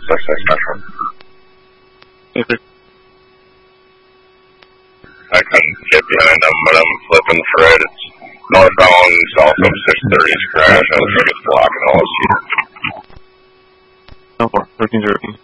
Special. Okay. I couldn't get behind them, but I'm flipping Fred. It's northbound, south of 630 crash. I think it's blocking all of here. No, 1313.